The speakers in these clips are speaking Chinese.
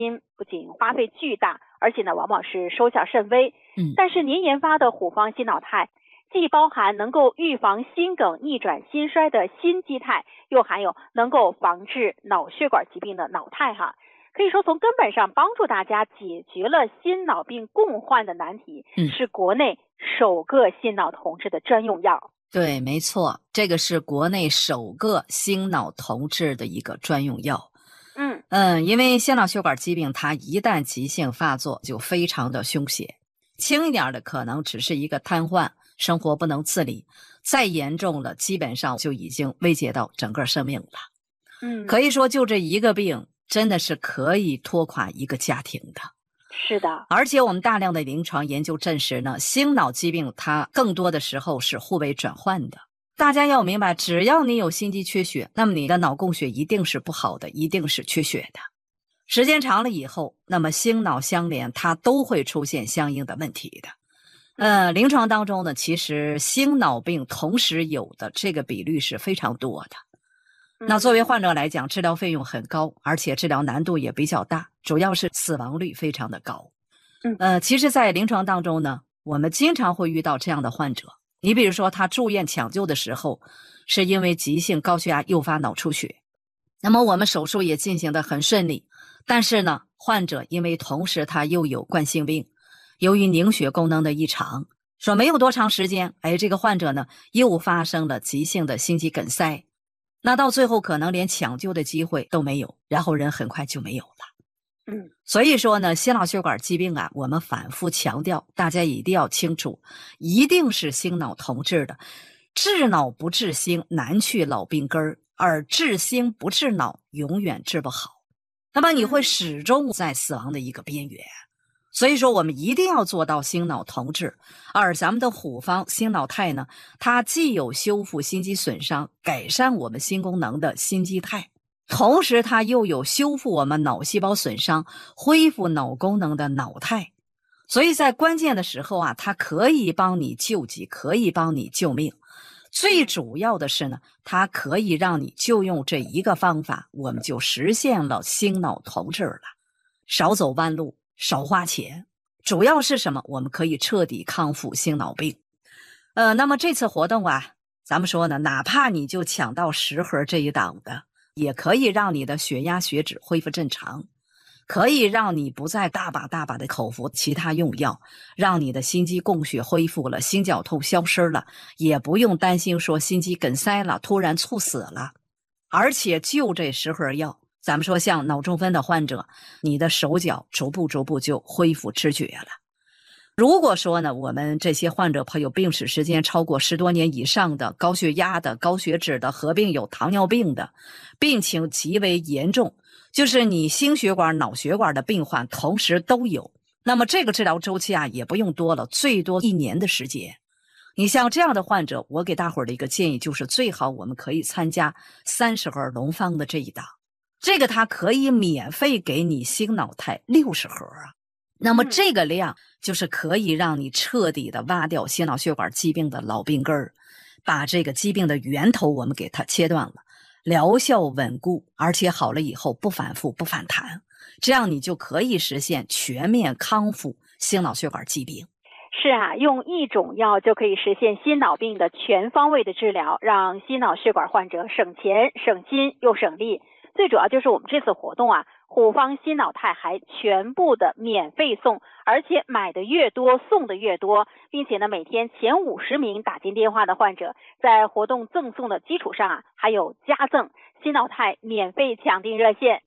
不仅花费巨大，而且呢往往是收效甚微。但是您研发的虎方心脑肽既包含能够预防心梗逆转心衰的心肌肽，又含有能够防治脑血管疾病的脑肽哈，可以说从根本上帮助大家解决了心脑病共患的难题，是国内首个心脑同治的专用药。 对，没错，这个是国内首个心脑同治的一个专用药。因为心脑血管疾病它一旦急性发作就非常的凶险，轻一点的可能只是一个瘫痪，生活不能自理，再严重了基本上就已经威胁到整个生命了。可以说就这一个病真的是可以拖垮一个家庭的。 是的， 而且我们大量的临床研究证实呢，心脑疾病它更多的时候是互为转换的。大家要明白，只要你有心肌缺血，那么你的脑供血一定是不好的，一定是缺血的。时间长了以后，那么心脑相连它都会出现相应的问题的。临床当中呢，其实心脑病同时有的这个比率是非常多的。那作为患者来讲，治疗费用很高，而且治疗难度也比较大，主要是死亡率非常的高。其实在临床当中呢，我们经常会遇到这样的患者。你比如说他住院抢救的时候，是因为急性高血压诱发脑出血，那么我们手术也进行得很顺利，但是呢，患者因为同时他又有冠心病，由于凝血功能的异常，说没有多长时间，这个患者呢又发生了急性的心肌梗塞，那到最后可能连抢救的机会都没有，然后人很快就没有了。所以说呢，心脑血管疾病啊，我们反复强调，大家一定要清楚，一定是心脑同治的。治脑不治心，难去老病根儿，而治心不治脑，永远治不好。那么你会始终在死亡的一个边缘。所以说我们一定要做到心脑同治。而咱们的虎方心脑肽呢，它既有修复心肌损伤、改善我们心功能的心肌肽，同时它又有修复我们脑细胞损伤、恢复脑功能的脑肽。所以在关键的时候啊，它可以帮你救急，可以帮你救命。最主要的是呢，它可以让你就用这一个方法，我们就实现了心脑同治了。少走弯路，少花钱，主要是什么？我们可以彻底康复心脑病。那么这次活动啊，咱们说呢，哪怕你就抢到10盒这一档的，也可以让你的血压血脂恢复正常，可以让你不再大把大把的口服其他用药，让你的心肌供血恢复了，心绞痛消失了，也不用担心说心肌梗塞了，突然猝死了。而且就这10盒药，咱们说像脑中风的患者，你的手脚逐步就恢复知觉了。如果说呢，我们这些患者朋友病史时间超过10多年以上的，高血压的、高血脂的，合并有糖尿病的，病情极为严重，就是你心血管、脑血管的病患同时都有，那么这个治疗周期啊也不用多了，最多1年的时间。你像这样的患者，我给大伙儿的一个建议就是最好我们可以参加30盒龙方的这一档，这个它可以免费给你心脑肽60盒啊。那么这个量就是可以让你彻底的挖掉心脑血管疾病的老病根儿，把这个疾病的源头我们给它切断了，疗效稳固，而且好了以后不反复不反弹，这样你就可以实现全面康复心脑血管疾病。 是啊，用一种药就可以实现心脑病的全方位的治疗，让心脑血管患者省钱省心又省力。最主要就是我们这次活动啊，虎方心脑肽还全部的免费送，而且买的越多送的越多，并且呢，每天前50名打进电话的患者，在活动赠送的基础上啊，还有加赠心脑肽免费抢订热线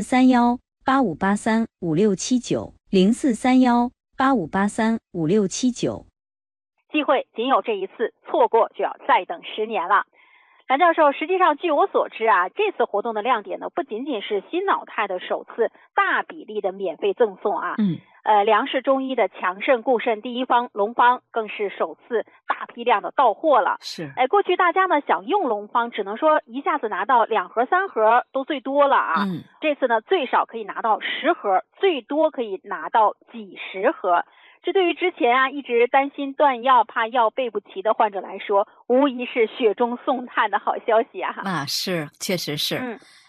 043185835679，043185835679， 机会仅有这一次，错过就要再等10年了。蓝教授，实际上据我所知啊，这次活动的亮点呢，不仅仅是心脑肽的首次大比例的免费赠送啊，梁氏中医的强肾固肾第一方龙方更是首次大批量的到货了。 是， 过去大家呢想用龙方，只能说一下子拿到2盒3盒都最多了啊。这次呢最少可以拿到10盒，最多可以拿到几十盒。这对于之前啊一直担心断药怕药备不齐的患者来说，无疑是雪中送炭的好消息啊。 是，确实是。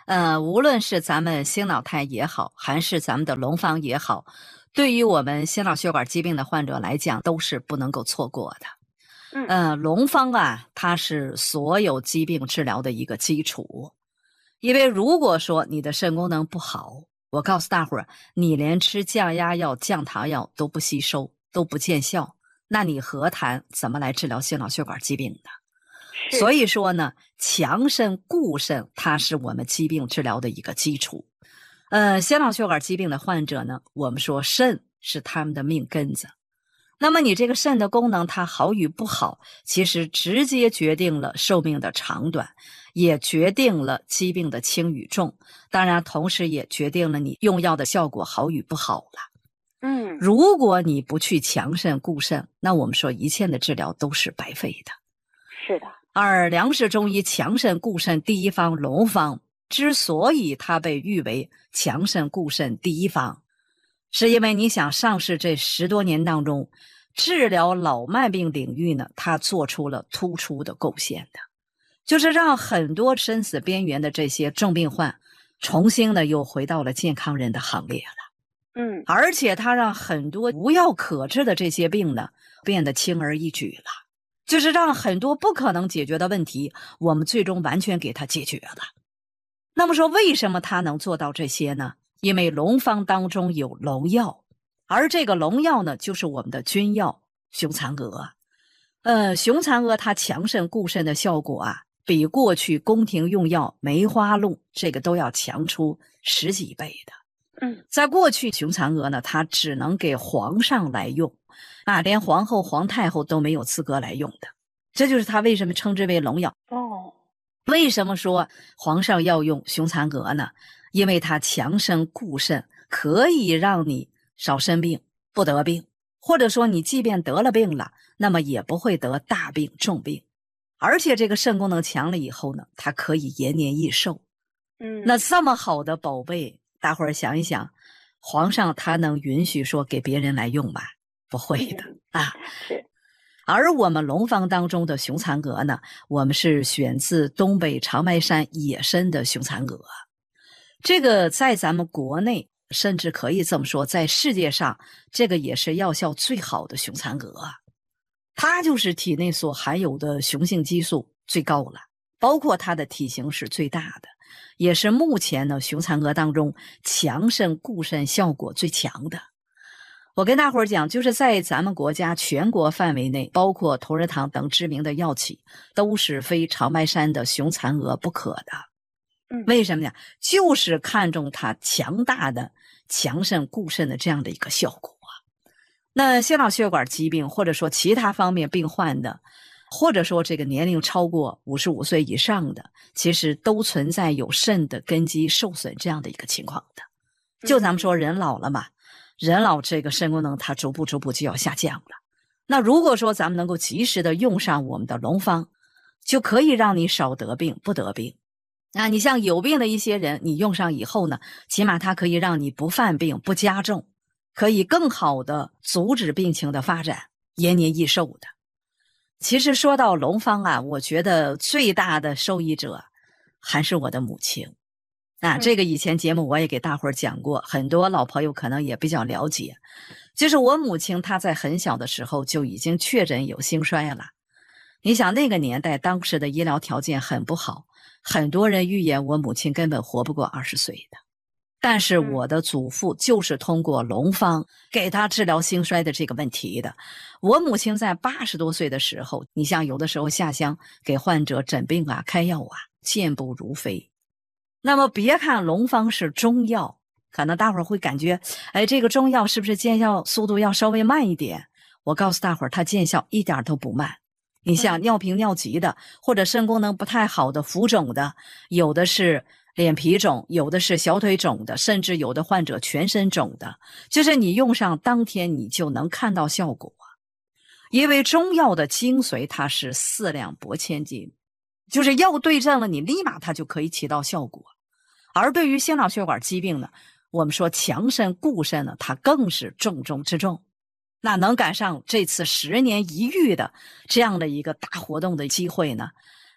无论是咱们星脑肽也好，还是咱们的龙方也好，对于我们心脑血管疾病的患者来讲，都是不能够错过的。龙方啊，它是所有疾病治疗的一个基础。因为如果说你的肾功能不好，我告诉大伙儿，你连吃降压药、降糖药都不吸收，都不见效，那你何谈怎么来治疗心脑血管疾病呢？所以说呢，强肾固肾，它是我们疾病治疗的一个基础。心脑血管疾病的患者呢，我们说肾是他们的命根子。那么你这个肾的功能它好与不好，其实直接决定了寿命的长短，也决定了疾病的轻与重，当然同时也决定了你用药的效果好与不好了。如果你不去强肾固肾，那我们说一切的治疗都是白费的。 是的。 而梁氏中医强肾固肾第一方龙方之所以它被誉为强肾固肾第一方，是因为你想上市这10多年当中，治疗老慢病领域呢，它做出了突出的贡献的，就是让很多生死边缘的这些重病患重新的又回到了健康人的行列了。而且它让很多无药可治的这些病呢，变得轻而易举了，就是让很多不可能解决的问题，我们最终完全给它解决了。那么说为什么它能做到这些呢？因为龙方当中有龙药，而这个龙药呢，就是我们的君药雄蚕蛾。雄蚕蛾它强肾固肾的效果啊，比过去宫廷用药梅花鹿这个都要强出10几倍的。在过去雄蚕蛾呢，它只能给皇上来用啊，连皇后、皇太后都没有资格来用的。这就是它为什么称之为龙药。为什么说皇上要用雄蚕蛾呢？因为它强肾固肾，可以让你少生病，不得病，或者说你即便得了病了，那么也不会得大病重病。而且这个肾功能强了以后呢，它可以延年益寿。那这么好的宝贝，大伙儿想一想，皇上他能允许说给别人来用吗？不会的啊。 是。 而我们龙方当中的雄蚕蛾呢，我们是选自东北长白山野生的雄蚕蛾。这个在咱们国内，甚至可以这么说，在世界上，这个也是药效最好的雄蚕蛾。它就是体内所含有的雄性激素最高了，包括它的体型是最大的，也是目前呢雄蚕蛾当中强肾固肾效果最强的。我跟大伙儿讲，就是在咱们国家全国范围内，包括同仁堂等知名的药企，都是非长白山的雄蚕蛾不可的。为什么呢？就是看重它强大的强肾固肾的这样的一个效果。那心脑血管疾病或者说其他方面病患的，或者说这个年龄超过55岁以上的，其实都存在有肾的根基受损这样的一个情况的。就咱们说人老了嘛，人老这个肾功能它逐步就要下降了。那如果说咱们能够及时的用上我们的龙方，就可以让你少得病不得病。你像有病的一些人，你用上以后呢，起码它可以让你不犯病不加重，可以更好的阻止病情的发展，延年益寿的。其实说到龙方啊，我觉得最大的受益者还是我的母亲。这个以前节目我也给大伙儿讲过，很多老朋友可能也比较了解。就是我母亲她在很小的时候就已经确诊有心衰了。你想那个年代当时的医疗条件很不好，很多人预言我母亲根本活不过20岁的。但是我的祖父就是通过龙方给他治疗心衰的这个问题的。我母亲在80多岁的时候，你像有的时候下乡给患者诊病啊开药啊，健步如飞。那么别看龙方是中药，可能大伙儿会感觉这个中药是不是见效速度要稍微慢一点？我告诉大伙儿，它见效一点都不慢。你像尿频尿急的，或者肾功能不太好的浮肿的，有的是脸皮肿，有的是小腿肿的，甚至有的患者全身肿的，就是你用上当天你就能看到效果。因为中药的精髓它是4两拨千斤，就是药对症了，你立马它就可以起到效果。而对于心脑血管疾病呢，我们说强肾固肾呢，它更是重中之重。那能赶上这次10年一遇的这样的一个大活动的机会呢，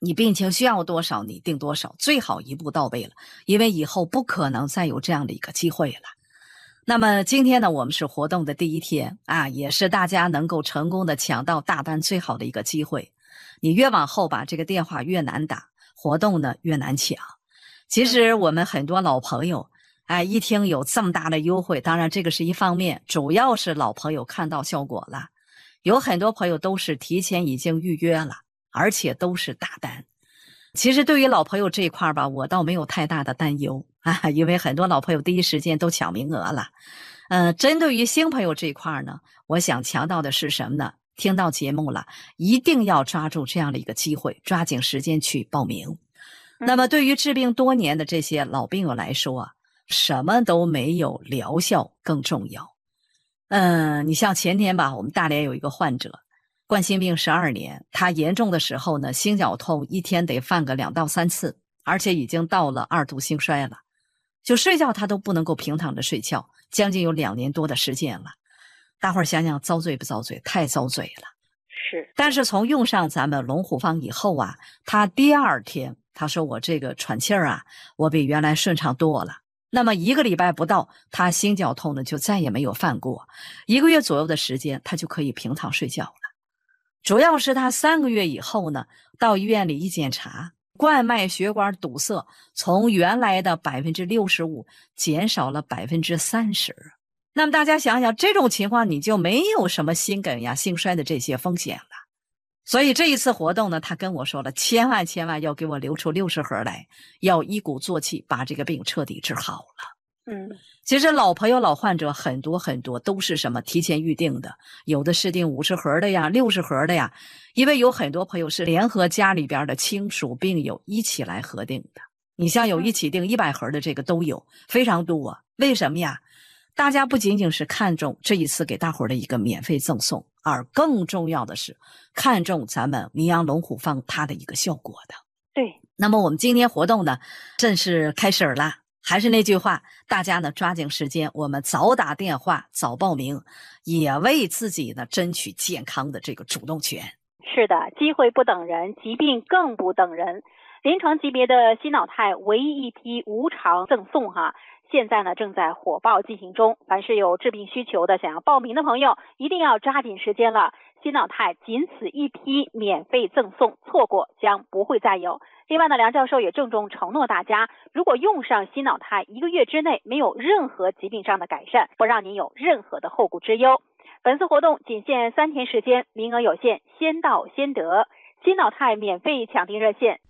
你病情需要多少，你定多少，最好一步到位了，因为以后不可能再有这样的一个机会了。那么今天呢，我们是活动的第一天啊，也是大家能够成功的抢到大单最好的一个机会。你越往后把这个电话越难打，活动呢越难抢。其实我们很多老朋友一听有这么大的优惠，当然这个是一方面，主要是老朋友看到效果了，有很多朋友都是提前已经预约了，而且都是大单。其实对于老朋友这一块吧，我倒没有太大的担忧因为很多老朋友第一时间都抢名额了。针对于新朋友这一块呢，我想强调的是什么呢？听到节目了，一定要抓住这样的一个机会，抓紧时间去报名。那么对于治病多年的这些老病友来说什么都没有疗效更重要。你像前天吧，我们大连有一个患者，冠心病12年，他严重的时候呢，心绞痛一天得犯个2到3次，而且已经到了2度心衰了，就睡觉他都不能够平躺着睡觉，将近有2年多的时间了。大伙儿想想遭罪不遭罪？太遭罪了。 是。 但是从用上咱们龙虎方以后他第2天他说我这个喘气儿我比原来顺畅多了。那么1个礼拜不到，他心绞痛呢就再也没有犯过，1个月左右的时间他就可以平躺睡觉了。主要是他3个月以后呢，到医院里一检查，冠脉血管堵塞从原来的 65% 减少了 30%。那么大家想想，这种情况你就没有什么心梗呀、心衰的这些风险了。所以这一次活动呢，他跟我说了，千万要给我留出60盒来，要一鼓作气把这个病彻底治好了。其实老朋友老患者很多都是什么提前预定的，有的是订50盒的呀、60盒的呀，因为有很多朋友是联合家里边的亲属病友一起来核定的。你像有一起订100盒的这个都有，非常多。为什么呀？大家不仅仅是看重这一次给大伙儿的一个免费赠送，而更重要的是看重咱们名扬龙虎方它的一个效果的。 对。 那么我们今天活动呢正式开始了，还是那句话，大家呢抓紧时间，我们早打电话早报名，也为自己呢争取健康的这个主动权。 是的，机会不等人，疾病更不等人。临床级别的心脑肽唯一一批无偿赠送现在呢正在火爆进行中，凡是有治病需求的想要报名的朋友一定要抓紧时间了，心脑肽仅此一批免费赠送，错过将不会再有。另外呢，梁教授也郑重承诺大家，如果用上心脑肽1个月之内没有任何疾病上的改善，不让您有任何的后顾之忧。本次活动仅限3天时间，名额有限，先到先得。心脑肽免费抢订热线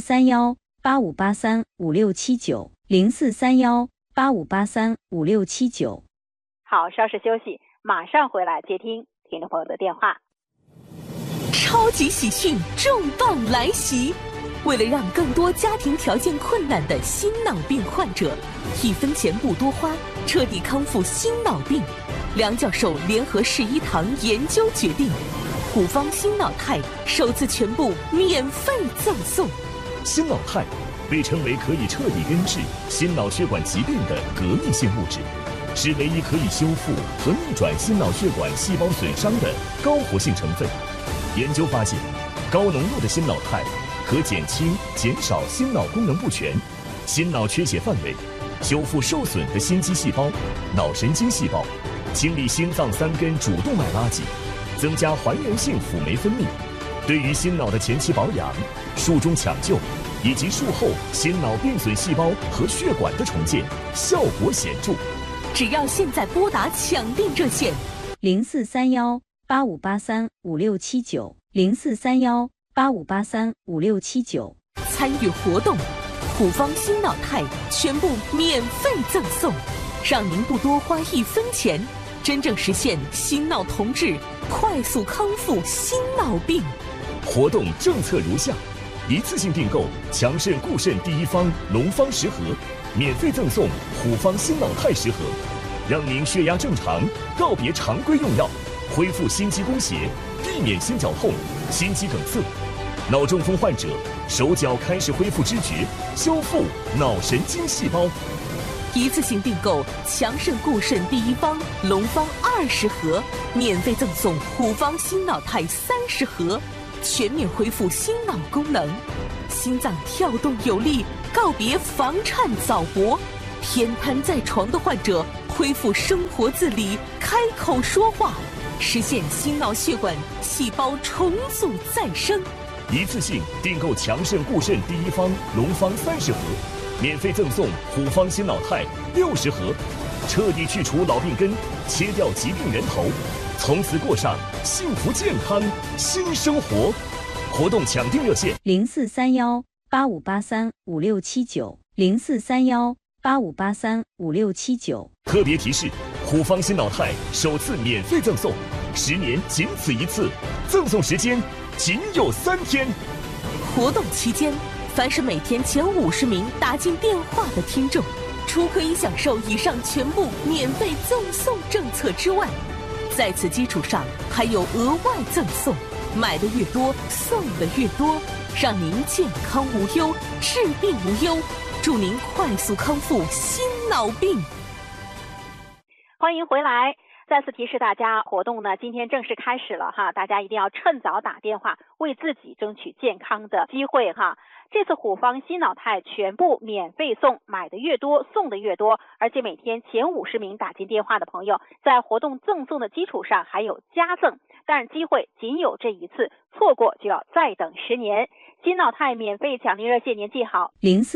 043185835679，043185835679。 好，稍事休息，马上回来接听听众朋友的电话。 超级喜讯重磅来袭！为了让更多家庭条件困难的心脑病患者1分钱不多花，彻底康复心脑病，梁教授联合世医堂研究决定，虎方心脑肽首次全部免费赠送。 心脑肽被称为可以彻底根治心脑血管疾病的革命性物质，是唯一可以修复和逆转心脑血管细胞损伤的高活性成分。研究发现，高浓度的心脑肽可减轻、减少心脑功能不全、心脑缺血范围，修复受损的心肌细胞、脑神经细胞，清理心脏3根主动脉垃圾，增加还原性辅酶分泌，对于心脑的前期保养、术中抢救以及术后心脑病损细胞和血管的重建效果显著。 只要现在拨打抢订热线 043185835679，043185835679。 参与活动，虎方心脑肽全部免费赠送，让您不多花1分钱，真正实现心脑同治，快速康复心脑病。 活动政策如下：一次性订购强肾固肾第一方龙方10盒，免费赠送虎方心脑肽10盒，让您血压正常，告别常规用药，恢复心肌供血，避免心绞痛、心肌梗塞。脑中风患者手脚开始恢复知觉，修复脑神经细胞。 一次性订购强肾固肾第一方龙方20盒，免费赠送虎方心脑肽30盒， 全面恢复心脑功能，心脏跳动有力，告别房颤早搏，偏瘫在床的患者恢复生活自理，开口说话，实现心脑血管细胞重组再生。 一次性订购强肾固肾第一方龙方30盒，免费赠送虎方新脑肽60盒，彻底去除老病根，切掉疾病源头，从此过上幸福健康新生活。活动抢订热线 043185835679043185835679。 特别提示：虎方新脑肽首次免费赠送，10年仅此一次，赠送时间仅有3天。 活动期间，凡是每天前50名打进电话的听众，除可以享受以上全部免费赠送政策之外，在此基础上还有额外赠送，买的越多送的越多，让您健康无忧，治病无忧，祝您快速康复心脑病。 欢迎回来，再次提示大家，活动呢今天正式开始了哈，大家一定要趁早打电话，为自己争取健康的机会哈。这次虎方新脑肽全部免费送，买的越多送的越多，而且每天前50名打进电话的朋友，在活动赠送的基础上还有加赠，但是机会仅有这一次，错过就要再等10年。新脑肽免费抢订热线您记好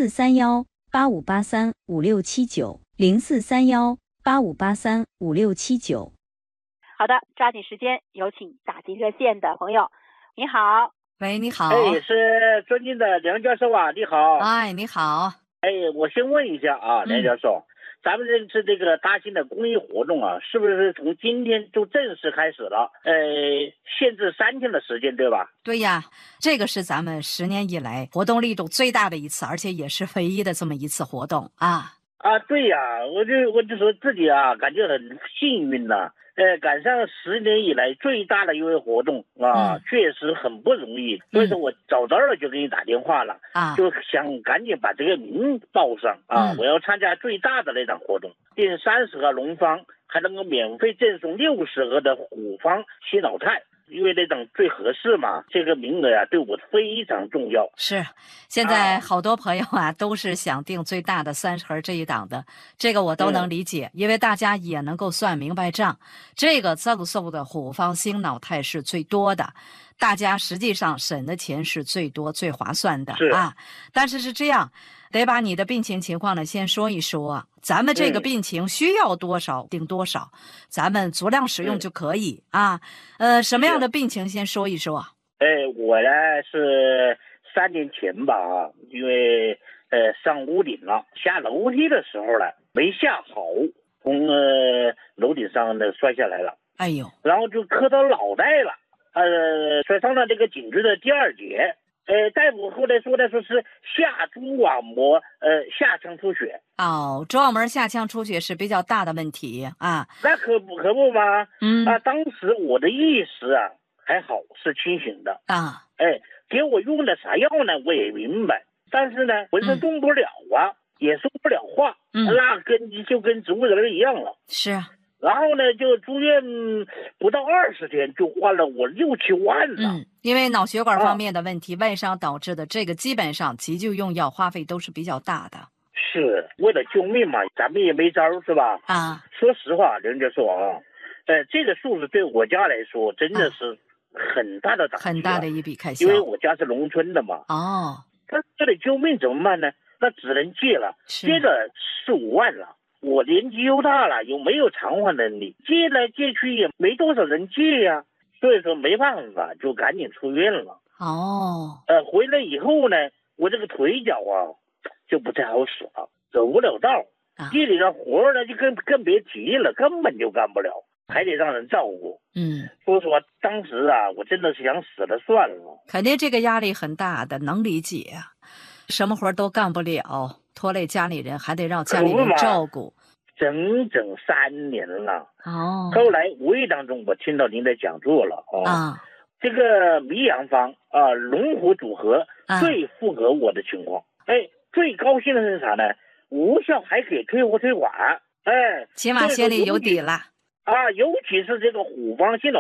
043185835679043185835679。 好的，抓紧时间，有请打进热线的朋友。你好。 喂，你好。 是尊敬的梁教授啊，你好。 哎，你好。 我先问一下啊，梁教授，咱们这次这个大型的公益活动啊，是不是从今天就正式开始了？限制3天的时间，对吧？ 对呀，这个是咱们10年以来活动力度最大的一次，而且也是唯一的这么一次活动啊。 对呀，我就说自己啊，感觉很幸运呐。赶上10年以来最大的一位活动啊，确实很不容易，所以说我找到了就给你打电话了啊，就想赶紧把这个名报上啊，我要参加最大的那场活动，订30盒龙方，还能够免费赠送60盒的虎方新脑肽。因为那档最合适嘛，这个名额呀对我非常重要。 是，现在好多朋友啊都是想订最大的30盒这一档的，这个我都能理解，因为大家也能够算明白账。这个赠送的虎方新脑肽是最多的，大家实际上省的钱是最多最划算的啊。但是是这样，得把你的病情情况呢先说一说，咱们这个病情需要多少定多少，咱们足量使用就可以啊。什么样的病情先说一说？ 我呢是3年前吧，因为上屋顶了，下楼梯的时候呢没下好，从楼顶上呢摔下来了， 哎呦， 然后就磕到脑袋了，摔伤了这个颈椎的第2节。大夫后来说的说是下蛛网膜下腔出血。 蛛网膜下腔出血是比较大的问题啊。 那可不吗？当时我的意识啊还好是清醒的啊。给我用的啥药呢我也明白，但是呢浑身动不了啊，也说不了话，那就跟植物人一样了。 是。 然后呢就住院不到20天就花了我6、7万了。 因为脑血管方面的问题，外伤导致的，这个基本上急救用药花费都是比较大的。 是为了救命嘛，咱们也没招是吧？说实话，人家说啊，这个数字对我家来说真的是很大的打击， 很大的一笔开销。 因为我家是农村的嘛。他为了救命怎么办呢？那只能借了，借了4、5万了。我年纪又大了，又没有偿还能力，借来借去也没多少人借呀，所以说没办法，就赶紧出院了。回来以后呢，我这个腿脚啊就不太好使了，走不了道，地里的活呢就更别提了，根本就干不了，还得让人照顾。说实话，当时啊，我真的是想死了算了。 肯定这个压力很大的，能理解。什么活都干不了，拖累家里人，还得让家里人照顾。 整3年了。后来无意当中我听到您的讲座了这个迷养方龙虎组合最符合我的情况。最高兴的是啥呢？无效还可以退货退款。 起码心里有底了。 尤其是这个虎方新脑肽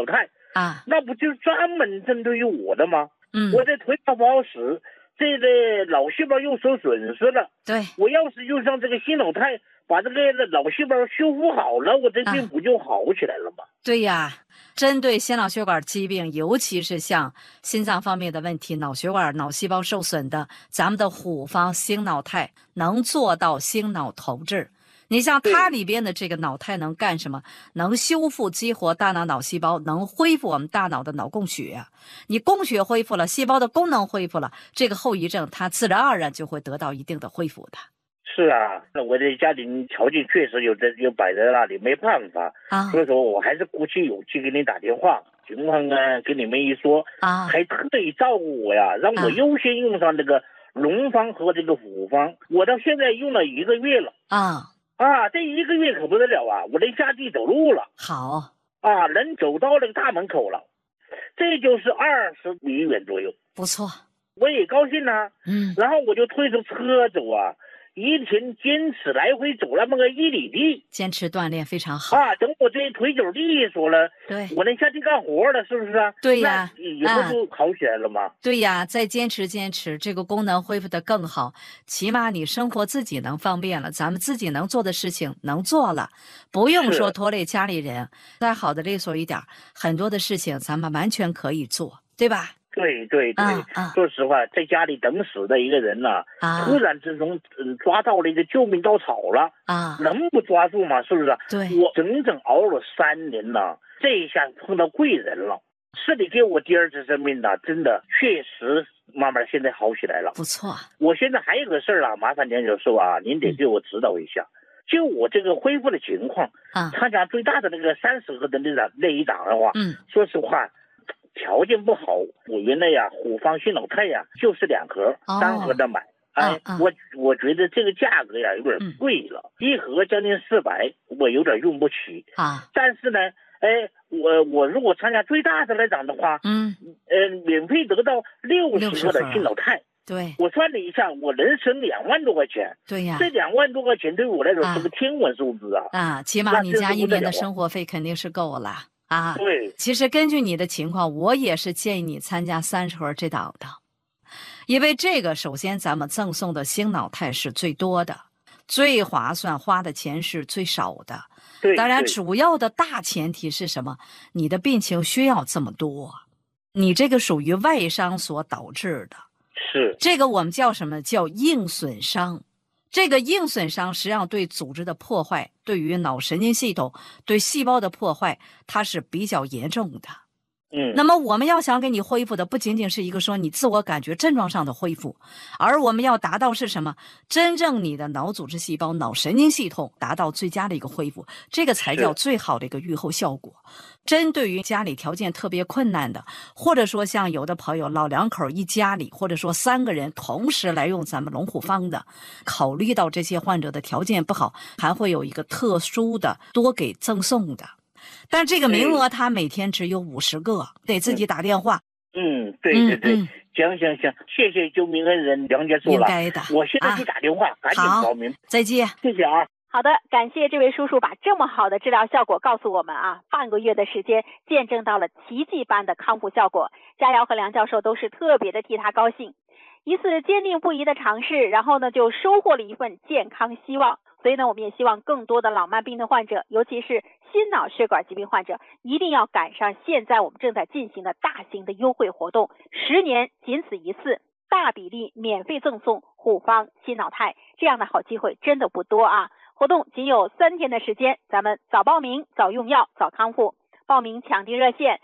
啊，那不就是专门针对于我的吗？我这腿脚不好使，这个脑细胞又受损失了。 对， 我要是用上这个心脑肽，把这个脑细胞修复好了，我这病不就好起来了吗？ 对呀，针对心脑血管疾病，尤其是像心脏方面的问题、脑血管、脑细胞受损的，咱们的虎方心脑肽能做到心脑投掷。你像它里边的这个脑肽能干什么？能修复激活大脑脑细胞，能恢复我们大脑的脑供血。你供血恢复了，细胞的功能恢复了，这个后遗症它自然而然就会得到一定的恢复的。 是啊，我的家庭条件确实有摆在那里，没办法啊，所以说我还是鼓起勇气给你打电话，情况呢跟你们一说啊，还特意照顾我呀，让我优先用上这个龙方和这个虎方，我到现在用了1个月了啊，这1个月可不得了啊，我能下地走路了， 好啊，能走到那个大门口了，这就是20米远左右， 不错， 我也高兴啊，然后我就推着车走啊。一天坚持来回走那么个1里地， 坚持锻炼非常好啊！等我这腿脚利索了， 对， 我能下地干活了，是不是啊？ 对呀， 以后就好起来了吗？ 对呀，再坚持，这个功能恢复得更好，起码你生活自己能方便了，咱们自己能做的事情能做了，不用说拖累家里人，再好的利索一点，很多的事情咱们完全可以做，对吧？ 对，说实话，在家里等死的一个人呢，突然之中抓到了一个救命稻草了啊，能不抓住吗？是不是？ 对， 我整整熬了3年了，这一下碰到贵人了，是你给我第2次生命的，真的确实慢慢现在好起来了， 不错。 我现在还有个事儿啊，麻烦梁教授啊，您得给我指导一下。就我这个恢复的情况参加最大的那个30个的那一档的话，说实话。条件不好，我原来呀虎方心脑肽呀就是2盒，3盒的买，我觉得这个价格呀有点贵了，1盒将近400，我有点用不起啊。但是呢，我如果参加最大的那档的话，免费得到60盒的心脑肽。 对， 我算了一下，我能省2万多块钱。 对呀， 这2万多块钱对我来说是个天文数字啊！起码你家1年的生活费肯定是够了。啊， 对， 其实根据你的情况，我也是建议你参加30盒这档的，因为这个首先咱们赠送的心脑肽是最多的，最划算，花的钱是最少的。 对， 当然主要的大前提是什么？你的病情需要这么多，你这个属于外伤所导致的， 是这个我们叫什么？叫硬损伤。这个硬损伤实际上对组织的破坏，对于脑神经系统、对细胞的破坏，它是比较严重的。那么我们要想给你恢复的，不仅仅是一个说你自我感觉症状上的恢复，而我们要达到是什么？真正你的脑组织细胞、脑神经系统达到最佳的一个恢复，这个才叫最好的一个预后效果。针对于家里条件特别困难的，或者说像有的朋友老2口一家里，或者说3个人同时来用咱们龙虎方的，考虑到这些患者的条件不好，还会有一个特殊的多给赠送的。但这个名额他每天只有50个，得自己打电话。 对，行，谢谢救命恩人梁教授了， 应该的。 我现在去打电话，赶紧报名。 再见， 谢谢啊。 好的，感谢这位叔叔把这么好的治疗效果告诉我们啊，半个月的时间见证到了奇迹般的康复效果，佳瑶和梁教授都是特别的替他高兴。一次坚定不移的尝试，然后呢就收获了一份健康希望。所以呢，我们也希望更多的老慢病的患者，尤其是心脑血管疾病患者，一定要赶上现在我们正在进行的大型的优惠活动，10年仅此一次，大比例免费赠送虎方心脑肽，这样的好机会真的不多啊！活动仅有3天的时间，咱们早报名、早用药、早康复。报名抢订热线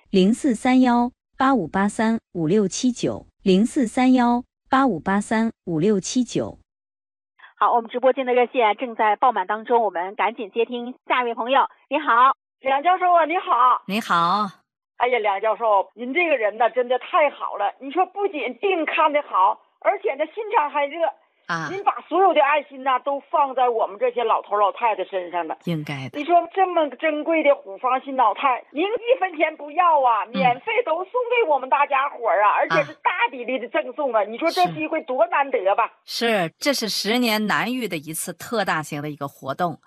043185835679，043185835679。 好，我们直播间的热线正在爆满当中，我们赶紧接听下一位朋友。你好， 梁教授啊，你好。 你好。 哎呀，梁教授，您这个人呢，真的太好了。你说不仅病看得好，而且呢心肠还热啊！您把所有的爱心呢都放在我们这些老头老太太身上了， 应该的。 你说这么珍贵的虎方心脑肽，您1分钱不要啊，免费都送给我们大家伙啊，而且是大比例的赠送啊！你说这机会多难得吧？ 是，这是10年难遇的一次特大型的一个活动。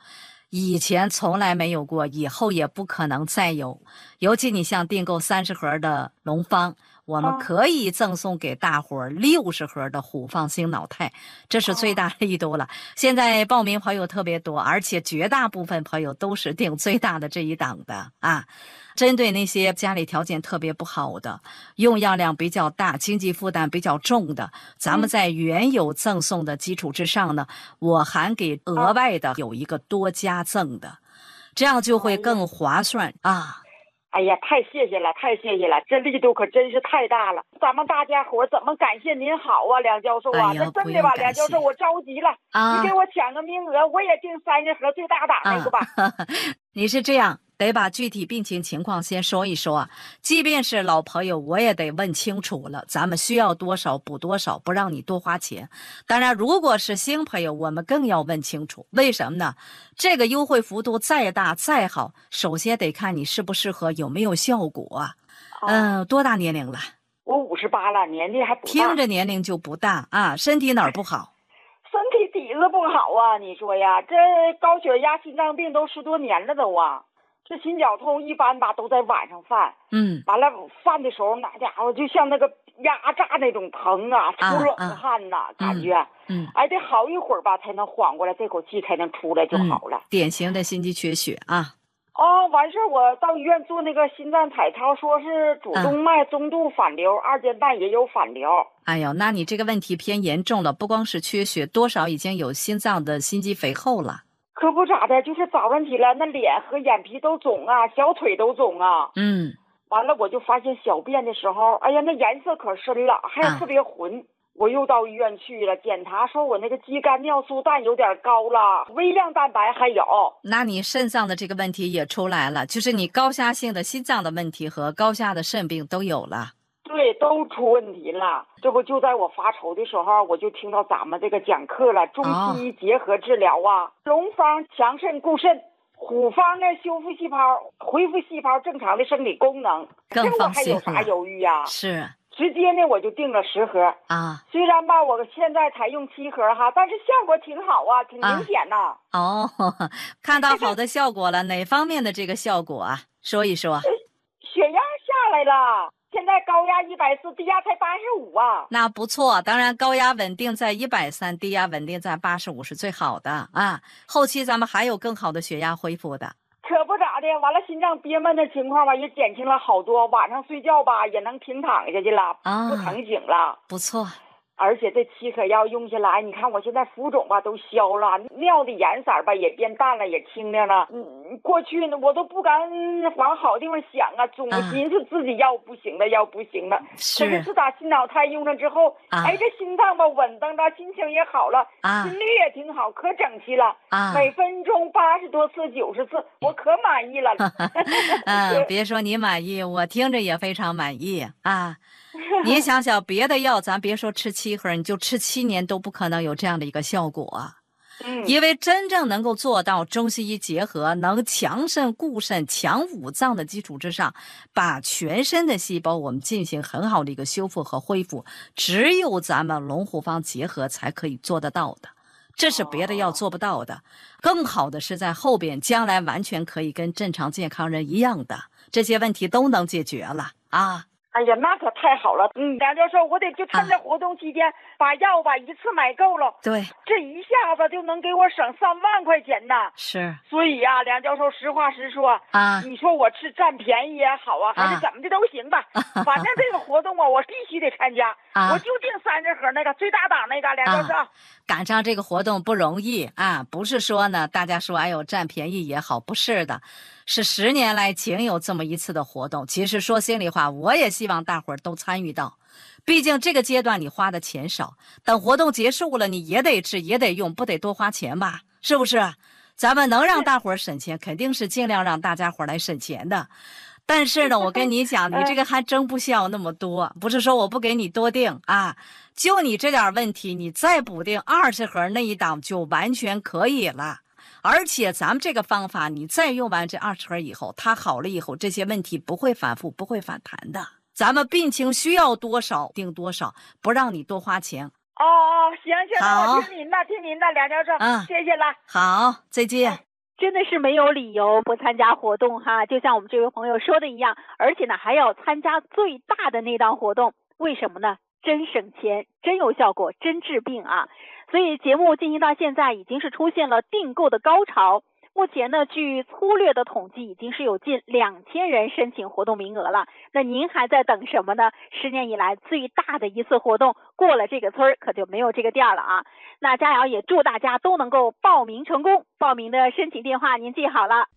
以前从来没有过，以后也不可能再有。尤其你像订购30盒的龙方，我们可以赠送给大伙儿60盒的虎方星脑肽，这是最大力度了。现在报名朋友特别多，而且绝大部分朋友都是订最大的这一档的啊。针对那些家里条件特别不好的，用药量比较大，经济负担比较重的，咱们在原有赠送的基础之上呢，我还给额外的有一个多加赠的，这样就会更划算啊。 哎呀，太谢谢了，太谢谢了，这力度可真是太大了。咱们大家伙怎么感谢您好啊，梁教授啊？这真的吧，梁教授，我着急了啊！你给我抢个名额，我也订30盒最大档那个吧。 你是这样，得把具体病情况先说一说。即便是老朋友，我也得问清楚了，咱们需要多少补多少，不让你多花钱。当然，如果是新朋友，我们更要问清楚。为什么呢？这个优惠幅度再大再好，首先得看你适不适合，有没有效果。多大年龄了？ 我58了，年纪还不大。 听着年龄就不大啊，身体哪儿不好？ 身体底子不好啊，你说呀，这高血压、心脏病都10多年了都啊。这心绞痛一般吧都在晚上犯，完了犯的时候那家伙就像那个压榨那种疼啊，出冷汗呐，感觉，得好一会儿吧才能缓过来，这口气才能出来就好了。 典型的心肌缺血啊。 完事我到医院做那个心脏彩超，说是主动脉中度反流，二尖瓣也有反流。 哎呦，那你这个问题偏严重了，不光是缺血，多少已经有心脏的心肌肥厚了。 可不咋的，就是早上起来那脸和眼皮都肿啊，小腿都肿啊。完了我就发现小便的时候，哎呀，那颜色可深了，还有特别浑。我又到医院去了，检查说我那个肌酐尿素氮有点高了，微量蛋白还有。 那你肾脏的这个问题也出来了，就是你高压性的心脏的问题和高压的肾病都有了。 对，都出问题了。这不就在我发愁的时候，我就听到咱们这个讲课了，中西医结合治疗啊，龙方强肾固肾，虎方呢修复细胞，恢复细胞正常的生理功能。 更放心了。 这我还有啥犹豫啊？ 是。 直接呢我就订了10盒啊，虽然吧我现在才用7盒哈，但是效果挺好啊，挺明显呐。 看到好的效果了，哪方面的这个效果啊？说一说。 血压下来了。现在高压140，低压才85啊。 那不错，当然高压稳定在130，低压稳定在85是最好的啊。后期咱们还有更好的血压恢复的。 可不咋的，完了心脏憋闷的情况吧也减轻了好多，晚上睡觉吧也能平躺下去了，不疼醒了。 不错。 而且这7颗药用下来，你看我现在浮肿吧都消了，尿的颜色吧也变淡了，也清亮了。过去呢我都不敢往好地方想啊，总寻思自己要不行了。可是自打心脑肽用上之后，这心脏吧稳当了，心情也好了，心率也挺好，可整齐了。每分钟80多次、90次，我可满意了。 别说你满意，我听着也非常满意啊。你想想别的药，咱别说吃7盒，你就吃7年都不可能有这样的一个效果。因为真正能够做到中西医结合，能强肾固肾、强五脏的基础之上，把全身的细胞我们进行很好的一个修复和恢复，只有咱们龙虎方结合才可以做得到的，这是别的药做不到的。更好的是在后边将来完全可以跟正常健康人一样的，这些问题都能解决了啊。 哎呀，那可太好了！梁教授，我得就趁着活动期间把药吧一次买够了。 对， 这一下子就能给我省3万块钱呢。 是。 所以呀，梁教授，实话实说啊，你说我是占便宜也好啊，还是怎么的都行吧。反正这个活动啊，我必须得参加。我就订30盒那个最大档那个，梁教授。 赶上这个活动不容易啊，不是说呢，大家说哎呦占便宜也好，不是的。是10年来仅有这么一次的活动，其实说心里话，我也希望大伙儿都参与到，毕竟这个阶段你花的钱少，等活动结束了你也得吃也得用，不得多花钱吧，是不是？咱们能让大伙儿省钱，肯定是尽量让大家伙儿来省钱的。但是呢，我跟你讲，你这个还真不需要那么多，不是说我不给你多订啊，就你这点问题，你再补订20盒那一档就完全可以了。而且咱们这个方法，你再用完这20盒以后，它好了以后，这些问题不会反复，不会反弹的。咱们病情需要多少定多少，不让你多花钱。 行，我听您的，梁教授，谢谢了。 好，再见。 真的是没有理由不参加活动哈，就像我们这位朋友说的一样，而且呢还要参加最大的那档活动，为什么呢？真省钱，真有效果，真治病啊！所以节目进行到现在已经是出现了订购的高潮。目前呢，据粗略的统计，已经是有近2000人申请活动名额了。那您还在等什么呢？10年以来最大的一次活动，过了这个村可就没有这个店了啊！那佳瑶也祝大家都能够报名成功。报名的申请电话您记好了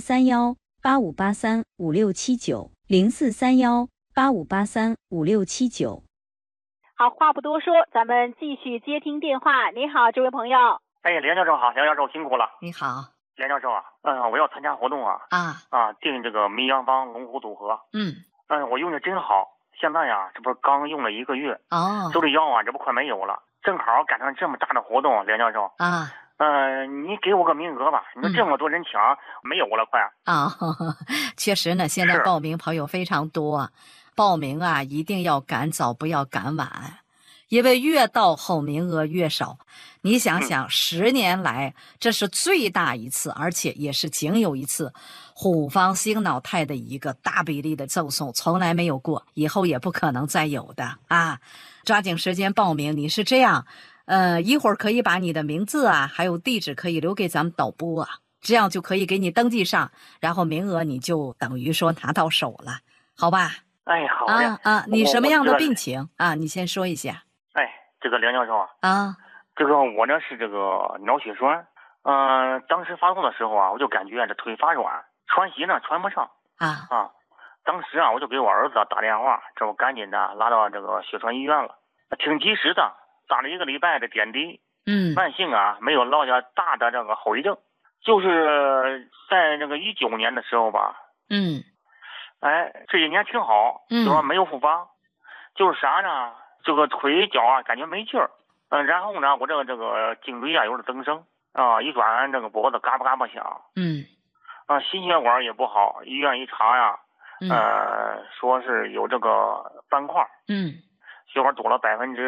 ：043185835679，043185835679。 好，话不多说，咱们继续接听电话。你好，这位朋友。 梁教授好，梁教授辛苦了。 你好， 梁教授啊，我要参加活动啊，订这个迷阳方龙虎组合。我用的真好，现在呀，这不是刚用了1个月手里药啊，这不快没有了，正好赶上这么大的活动，梁教授你给我个名额吧，你说这么多人抢，没有了快确实呢，现在报名朋友非常多，报名啊一定要赶早，不要赶晚。因为越到后名额越少，你想想10年来这是最大一次，而且也是仅有一次虎方星脑肽的一个大比例的赠送，从来没有过，以后也不可能再有的啊！抓紧时间报名。你是这样，一会儿可以把你的名字啊还有地址可以留给咱们导播啊，这样就可以给你登记上，然后名额你就等于说拿到手了，好吧？ 好的你什么样的病情啊？你先说一下。 这个梁教授这个我呢是这个脑血栓，当时发作的时候啊，我就感觉这腿发软，穿鞋呢穿不上当时我就给我儿子打电话，这我赶紧的拉到这个血栓医院了，挺及时的，打了1个礼拜的点滴，慢性没有落下大的这个后遗症，就是在那个19年的时候吧，这1年挺好，就说没有复发，就是啥呢？这个腿脚感觉没劲儿，然后呢，我这个颈椎有点增生一转这个脖子嘎巴嘎巴响，心血管也不好，医院一查说是有这个斑块，血管堵了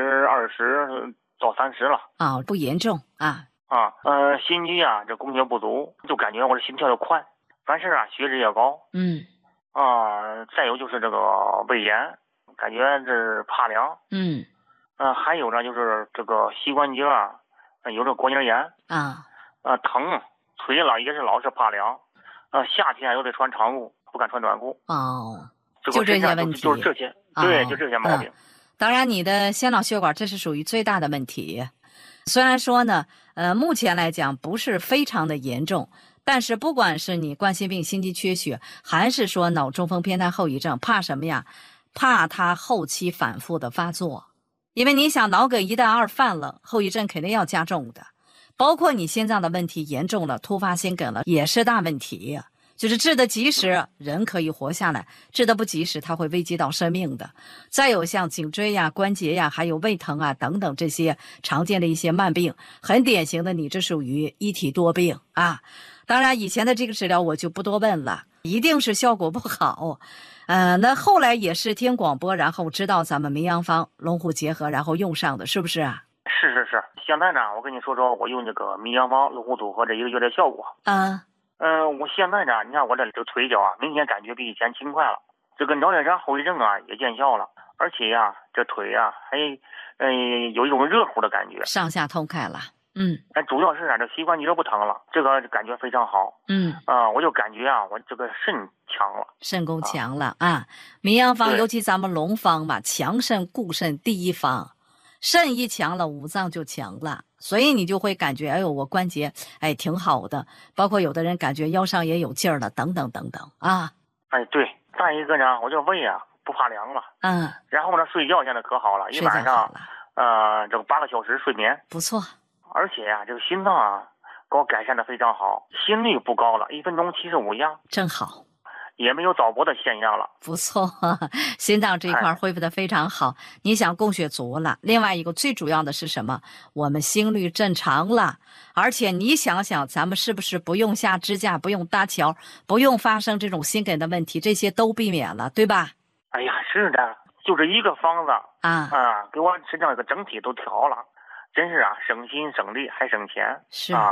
20%到30%了不严重心肌这供血不足，就感觉我这心跳又快，凡事血脂也高，再有就是这个胃炎。感觉是怕凉，还有呢，就是这个膝关节有这个关节炎疼，腿也是老是怕凉，夏天又得穿长裤，不敢穿短裤就这些问题， 就是这些，对，就这些毛病。 当然，你的先脑血管这是属于最大的问题，虽然说呢，目前来讲不是非常的严重。但是不管是你冠心病、心肌缺血，还是说脑中风偏瘫后遗症，怕什么呀？怕它后期反复的发作，因为你想脑梗一旦2犯了，后遗症肯定要加重的，包括你心脏的问题严重了，突发心梗了也是大问题，就是治得及时人可以活下来，治得不及时它会危及到生命的。再有像颈椎关节还有胃疼等等这些常见的一些慢病，很典型的你这属于一体多病当然以前的这个治疗我就不多问了，一定是效果不好。那后来也是听广播，然后知道咱们迷阳方龙虎结合，然后用上的，是不是啊？ 是。现在呢，我跟你说我用这个迷阳方龙虎组合这1个月的效果。我现在呢，你看我这腿脚明显感觉比以前轻快了，这个脑血栓后遗症也见效了，而且这腿还有一种热乎的感觉， 上下通开了。 主要是这膝关节不疼了，这个感觉非常好。我就感觉我这个肾强了， 肾功强了迷阳方尤其咱们龙方嘛，强肾固肾第一方，肾一强了，五脏就强了，所以你就会感觉我关节挺好的，包括有的人感觉腰上也有劲儿了，等等等等对，再一个呢，我这胃不怕凉了，然后呢睡觉现在可好了，一晚上这个8个小时睡眠， 不错。 而且这个心脏给我改善的非常好，心率不高了，1分钟75压， 正好， 也没有早搏的现象了， 不错，心脏这一块恢复的非常好。你想供血足了，另外一个最主要的是什么？我们心率正常了，而且你想想，咱们是不是不用下支架，不用搭桥，不用发生这种心梗的问题，这些都避免了，对吧？ 是的，就这一个方子给我身上一个整体都调了。真是省心省力还省钱， 是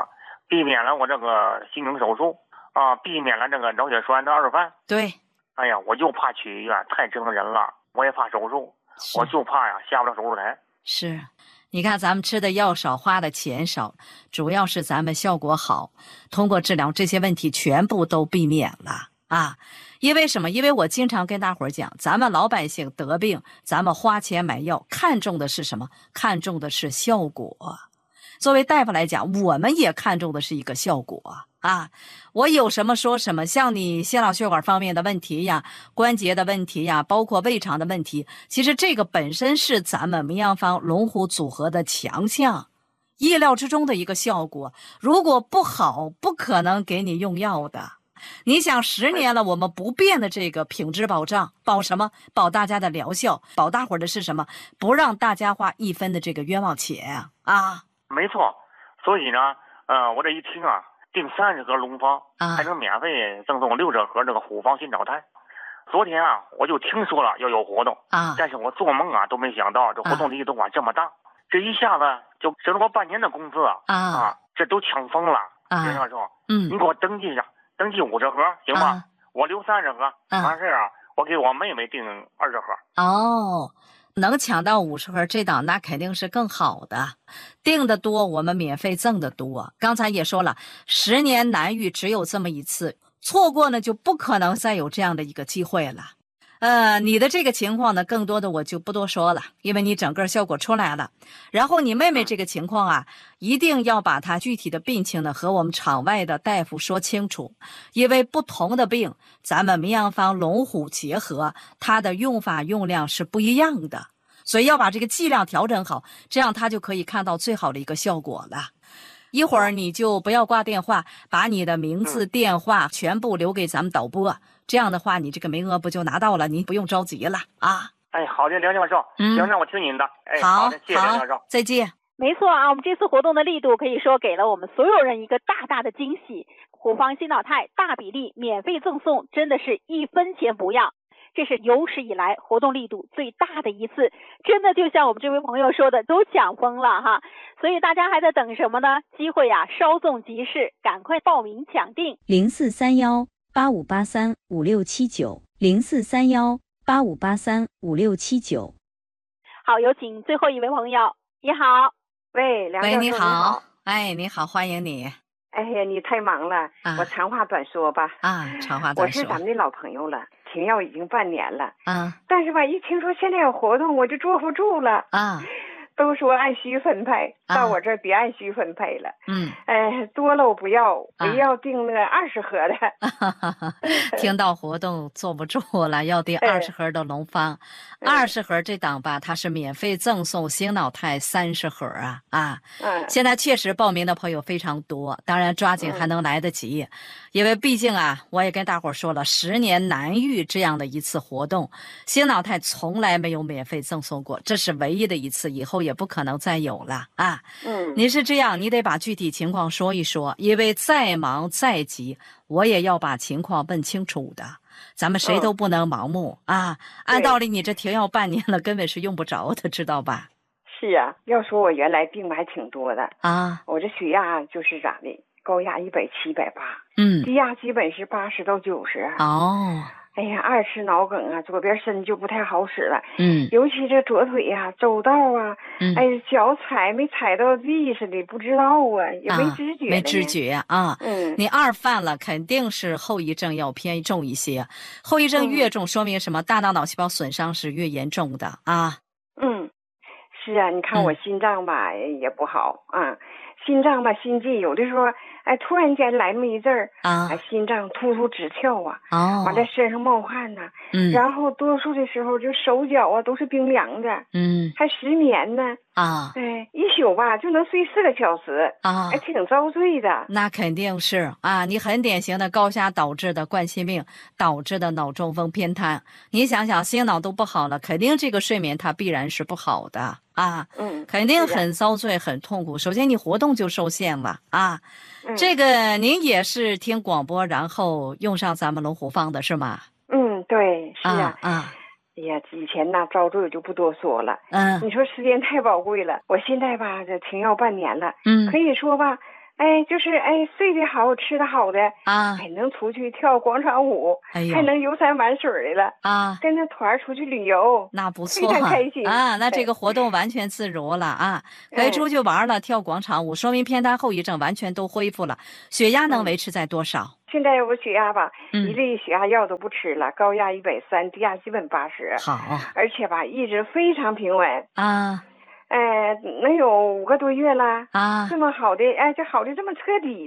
避免了我这个心梗手术啊，避免了这个脑血栓的二犯。 对。 哎呀，我就怕去医院，太折腾人了。我也怕手术，我就怕呀下不了手术台。 是，你看咱们吃的药少，花的钱少，主要是咱们效果好，通过治疗这些问题全部都避免了啊。因为什么？因为我经常跟大伙儿讲，咱们老百姓得病，咱们花钱买药，看重的是什么？看重的是效果。作为大夫来讲，我们也看重的是一个效果啊。我有什么说什么，像你心脑血管方面的问题呀，关节的问题呀，包括胃肠的问题，其实这个本身是咱们名药方龙虎组合的强项，意料之中的一个效果。如果不好，不可能给你用药的。你想10年了，我们不变的这个品质保障，保什么？保大家的疗效，保大伙儿的是什么？不让大家花1分的这个冤枉钱啊！ 没错，所以呢，我这一听啊，订30盒龙方，还能免费赠送60盒这个虎方新脑肽。昨天啊，我就听说了要有活动啊，但是我做梦啊都没想到这活动力度啊这么大，这一下子就省了我半年的工资啊，这都抢疯了。袁教授，你给我登记一下，登记50盒行吗？我留30盒，完事啊，我给我妹妹订20盒。 哦。能抢到50盒这档，那肯定是更好的。订的多，我们免费赠的多。刚才也说了，10年难遇，只有这么一次，错过呢就不可能再有这样的一个机会了。你的这个情况呢，更多的我就不多说了，因为你整个效果出来了。然后你妹妹这个情况啊，一定要把她具体的病情呢和我们场外的大夫说清楚，因为不同的病，咱们名药方龙虎结合，它的用法用量是不一样的，所以要把这个剂量调整好，这样她就可以看到最好的一个效果了。一会儿你就不要挂电话，把你的名字、电话全部留给咱们导播，这样的话你这个名额不就拿到了，你不用着急了啊。 哎，好的，梁教授，行，那我听您的。哎，好的，谢谢梁教授， 再见。 没错啊，我们这次活动的力度可以说给了我们所有人一个大大的惊喜。虎方新脑肽大比例免费赠送，真的是1分钱不要。这是有史以来活动力度最大的一次，真的就像我们这位朋友说的，都抢疯了哈！所以大家还在等什么呢？机会啊，稍纵即逝，赶快报名抢订。 043185835679，043185835679。 好，有请最后一位朋友。你好， 喂，梁教授， 你好。哎，你好，欢迎你。 哎呀，你太忙了，我长话短说吧。 长话短说。 我是咱们的老朋友了，停药已经半年了。但是吧，一听说现在有活动，我就坐不住了。都说按需分配，到我这儿别按需分配了。多了我不要，我要订那个20盒的。听到活动坐不住了，要订20盒的龙方。20盒这档吧，它是免费赠送新脑肽30盒啊。现在确实报名的朋友非常多，当然抓紧还能来得及。因为毕竟啊，我也跟大伙说了，10年难遇这样的一次活动，新脑肽从来没有免费赠送过，这是唯一的一次，以后也不可能再有了啊。你是这样，你得把具体情况说一说，因为再忙再急，我也要把情况问清楚的。咱们谁都不能盲目啊。按道理你这停药半年了，根本是用不着的，知道吧？ 是啊，要说我原来病的还挺多的啊，我这血压就是咋的，高压170、180，低压基本是80到90。哎呀，2次脑梗啊，左边身就不太好使了。尤其这左腿呀，走道啊，脚没踩到地似的，不知道啊，也没知觉。 没知觉啊。你2犯了，肯定是后遗症要偏重一些。后遗症越重，说明什么？大脑细胞损伤是越严重的啊。 是啊，你看我心脏吧也不好啊，心脏吧心悸，有的时候突然间来那么一阵儿心脏突突直跳完了身上冒汗呐，然后多数的时候就手脚都是冰凉的，还失眠呢一宿吧就能睡4个小时还挺遭罪的。 那肯定是啊，你很典型的高压导致的冠心病导致的脑中风偏瘫，你想想心脑都不好了，肯定这个睡眠它必然是不好的肯定很遭罪很痛苦。首先你活动就受限了这个您也是听广播然后用上咱们龙虎方的是吗？ 对，是哎呀，以前呢遭罪我就不多说了。你说时间太宝贵了，我现在吧这停药半年了，可以说吧就是睡得好，吃得好的啊，能出去跳广场舞，还能游山玩水的了啊，跟着团出去旅游， 那不错， 非常开心啊。那这个活动完全自如了啊，可以出去玩了，跳广场舞，说明偏瘫后遗症完全都恢复了。血压能维持在多少？ 现在我血压吧，一粒血压药都不吃了，高压130，低压基本80。好，而且吧，一直非常平稳啊。能有5个多月了啊，这么好的，这好的这么彻底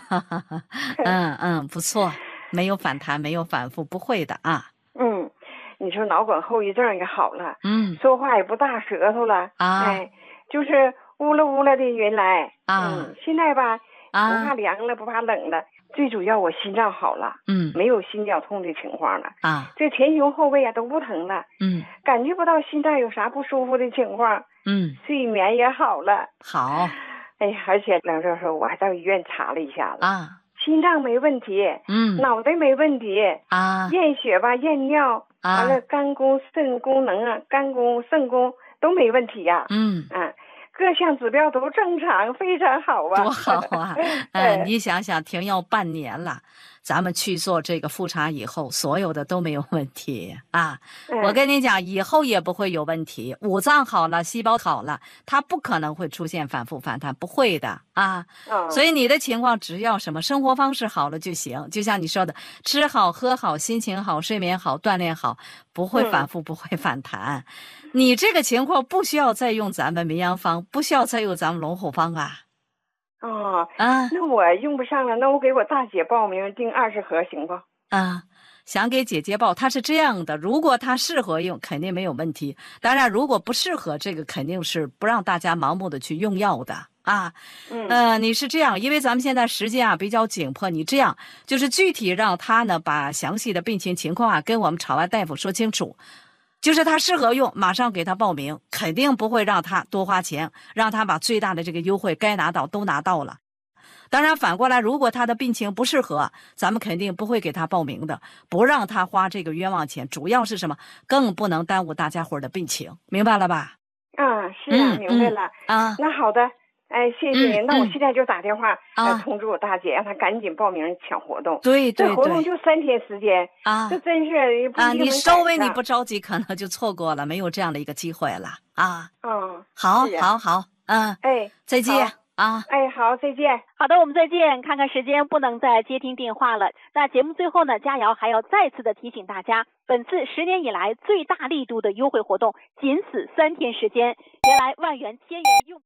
呢。不错，没有反弹，没有反复，不会的啊。 你说脑梗后遗症也好了，说话也不大舌头了啊，就是乌了乌了的原来啊，现在吧不怕凉了，不怕冷了，最主要我心脏好了，没有心绞痛的情况了啊，这前胸后背都不疼了，感觉不到心脏有啥不舒服的情况。睡眠也好了， 好， 而且梁教授，我还到医院查了一下子啊，心脏没问题，脑袋没问题啊，验血吧，验尿，完了肝功、肾功能啊，肝功、肾功都没问题呀，各项指标都正常，非常好啊！ 多好啊！你想想，停药半年了，咱们去做这个复查以后，所有的都没有问题啊！我跟你讲，以后也不会有问题。五脏好了，细胞好了，它不可能会出现反复反弹，不会的啊！所以你的情况只要什么生活方式好了就行，就像你说的，吃好、喝好、心情好、睡眠好、锻炼好，不会反复，不会反弹。你这个情况不需要再用咱们名扬方，不需要再用咱们龙虎方啊。 那我用不上了，那我给我大姐报名订20盒行不？ 想给姐姐报，它是这样的，如果它适合用，肯定没有问题。当然，如果不适合，这个肯定是不让大家盲目的去用药的啊。你是这样，因为咱们现在时间比较紧迫，你这样就是具体让他呢把详细的病情况跟我们场外大夫说清楚。就是他适合用，马上给他报名，肯定不会让他多花钱，让他把最大的这个优惠该拿到都拿到了。当然反过来，如果他的病情不适合，咱们肯定不会给他报名的，不让他花这个冤枉钱。主要是什么？更不能耽误大家伙的病情，明白了吧？ 是啊，明白了那好的。谢谢您。那我现在就打电话通知我大姐，让她赶紧报名抢活动。对，这活动就3天时间这真是你稍微你不着急，可能就错过了，没有这样的一个机会了啊。好，再见啊。 好，再见。 好的，我们再见。看看时间，不能再接听电话了。那节目最后呢，佳瑶还要再次的提醒大家，本次10年以来最大力度的优惠活动，仅此3天时间，原来万元、1000元用。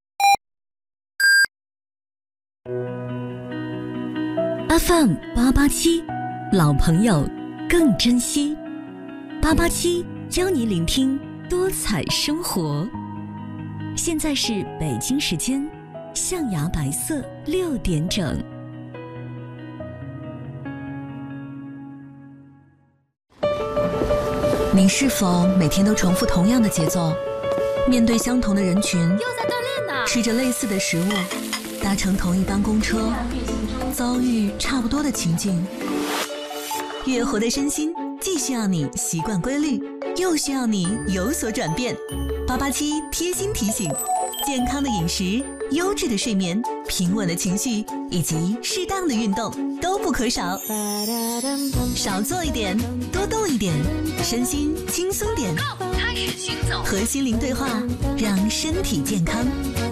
FM 887，老朋友更珍惜。887教你聆听多彩生活。现在是北京时间象牙白色6点整。你是否每天都重复同样的节奏，面对相同的人群，又在锻炼呢？吃着类似的食物，搭乘同一班公车，遭遇差不多的情境。越活的身心既需要你习惯规律，又需要你有所转变。887贴心提醒，健康的饮食、优质的睡眠、平稳的情绪以及适当的运动都不可少。少做一点，多动一点，身心轻松点，开始行走，和心灵对话，让身体健康。